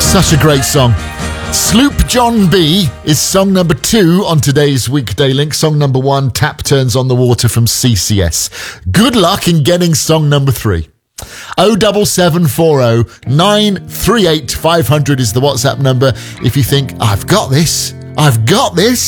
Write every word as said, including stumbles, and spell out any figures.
Such a great song. Sloop John B is song number two on today's Weekday Link. Song number one, Tap Turns on the Water from C C S. Good luck in getting song number three. oh seven seven four oh nine three eight five hundred is the WhatsApp number if you think, I've got this, I've got this.